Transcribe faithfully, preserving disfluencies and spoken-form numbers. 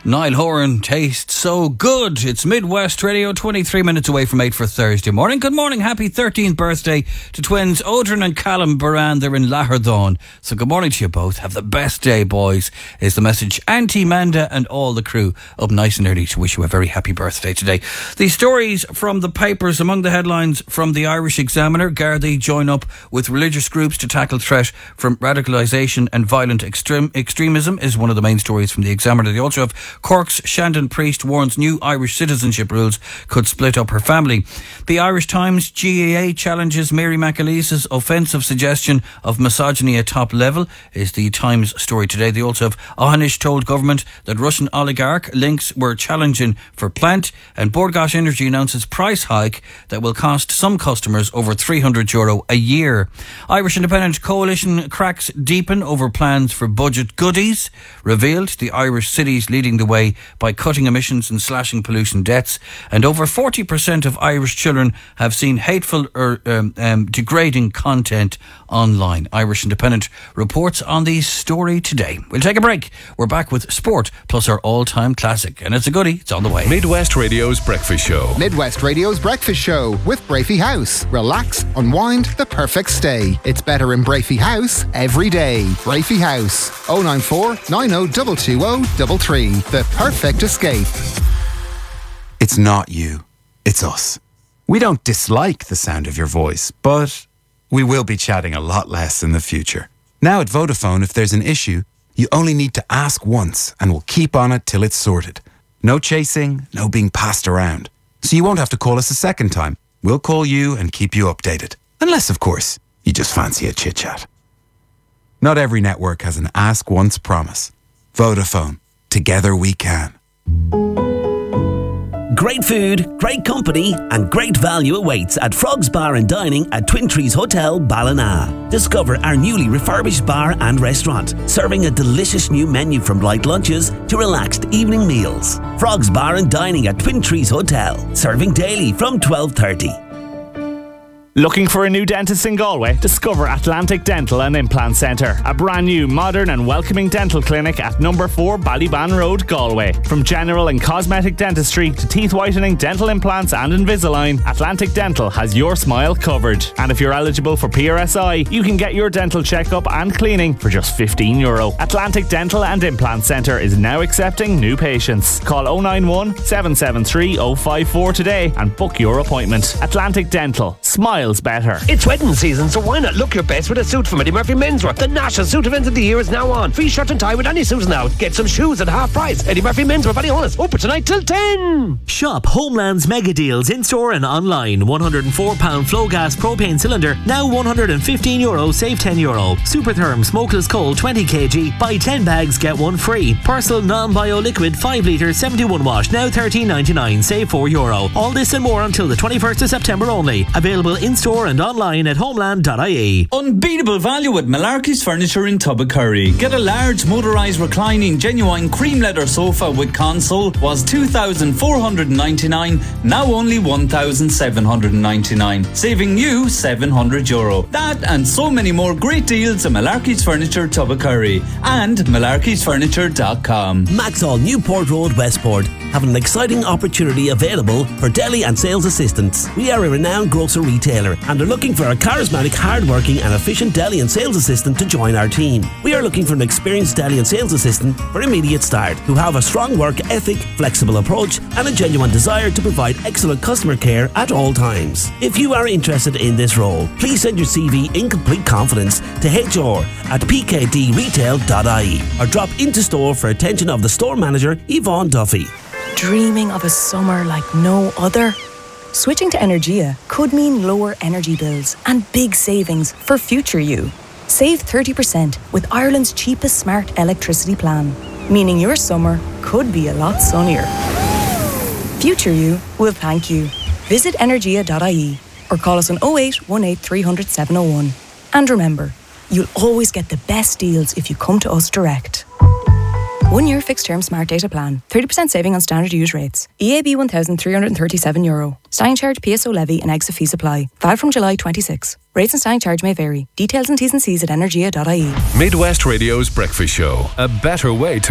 Niall Horan, Tastes So Good. It's Midwest Radio, twenty-three minutes away from eight for Thursday morning. Good morning, happy thirteenth birthday to twins Odrin and Callum Buran. They're in Lahardhawn. So good morning to you both. Have the best day, boys, is the message. Auntie Manda and all the crew up nice and early to wish you a very happy birthday today. The stories from the papers, among the headlines from the Irish Examiner: Gardaí join up with religious groups to tackle threat from radicalisation and violent extreme, extremism is one of the main stories from the Examiner. They also have Cork's Shandon Priest warns new Irish citizenship rules could split up her family. The Irish Times: G A A challenges Mary McAleese's offensive suggestion of misogyny at top level is the Times story today. They also have Ohanish told government that Russian oligarch links were challenging for plant, and Bord Gáis Energy announces price hike that will cost some customers over three hundred euro a year. Irish Independent Coalition cracks deepen over plans for budget goodies. Revealed the Irish cities leading the way by cutting emissions and slashing pollution debts, and over forty percent of Irish children have seen hateful or um, um, degrading content online. Irish Independent reports on the story today. We'll take a break. We're back with sport plus our all-time classic, and it's a goodie. It's on the way. Midwest Radio's Breakfast Show. Midwest Radio's Breakfast Show with Brafey House. Relax, unwind, the perfect stay. It's better in Brafey House every day. Brafey House, oh nine four, nine oh two two oh three three. The perfect escape. It's not you, it's us. We don't dislike the sound of your voice, but we will be chatting a lot less in the future. Now at Vodafone, if there's an issue, you only need to ask once and we'll keep on it till it's sorted. No chasing, no being passed around. So you won't have to call us a second time. We'll call you and keep you updated. Unless, of course, you just fancy a chit-chat. Not every network has an ask once promise. Vodafone. Together we can. Great food, great company and great value awaits at Frogs Bar and Dining at Twin Trees Hotel, Ballina. Discover our newly refurbished bar and restaurant, serving a delicious new menu from light lunches to relaxed evening meals. Frogs Bar and Dining at Twin Trees Hotel, serving daily from twelve thirty. Looking for a new dentist in Galway? Discover Atlantic Dental and Implant Centre, a brand new, modern and welcoming dental clinic at number four Ballyban Road, Galway. From general and cosmetic dentistry to teeth whitening, dental implants and Invisalign, Atlantic Dental has your smile covered. And if you're eligible for P R S I, you can get your dental checkup and cleaning for just fifteen euro. Atlantic Dental and Implant Centre is now accepting new patients. Call oh nine one, seven seven three, oh five four today and book your appointment. Atlantic Dental. Smile better. It's wedding season, so why not look your best with a suit from Eddie Murphy Menswear? The national suit event of the year is now on. Free shirt and tie with any suit now. Get some shoes at half price. Eddie Murphy Menswear, very honest. Open tonight till ten. Shop Homeland's mega deals in store and online. one hundred four pound flow gas propane cylinder, now one hundred fifteen euro, save ten euro. Supertherm smokeless coal twenty kilograms, buy ten bags, get one free. Persil non-bio liquid five litre seventy-one wash, now thirteen ninety-nine, save four euro. All this and more until the twenty-first of September only. Available in store and online at homeland dot I E. Unbeatable value at Malarkey's Furniture in Tubbercurry. Get a large motorised reclining genuine cream leather sofa with console was two thousand four hundred ninety-nine, now only one thousand seven hundred ninety-nine, saving you seven hundred euro. That and so many more great deals at Malarkey's Furniture Tubbercurry and malarkeys furniture dot com. Maxall Newport Road, Westport have an exciting opportunity available for deli and sales assistants. We are a renowned grocer retailer and are looking for a charismatic, hard-working and efficient deli and sales assistant to join our team. We are looking for an experienced deli and sales assistant for immediate start who have a strong work ethic, flexible approach and a genuine desire to provide excellent customer care at all times. If you are interested in this role, please send your C V in complete confidence to H R at p k d retail dot I E or drop into store for attention of the store manager, Yvonne Duffy. Dreaming of a summer like no other? Switching to Energia could mean lower energy bills and big savings for future you. Save thirty percent with Ireland's cheapest smart electricity plan, meaning your summer could be a lot sunnier. Future you will thank you. Visit energia dot I E or call us on oh eight one eight three hundred seven oh one. And remember, you'll always get the best deals if you come to us direct. One year fixed term smart data plan. thirty percent saving on standard use rates. E A B one thousand three hundred thirty-seven euro. Standing charge, P S O levy and exit fees apply. Valid from July twenty-sixth. Rates and standing charge may vary. Details and T's and C's at energia dot I E. Midwest Radio's Breakfast Show. A better way to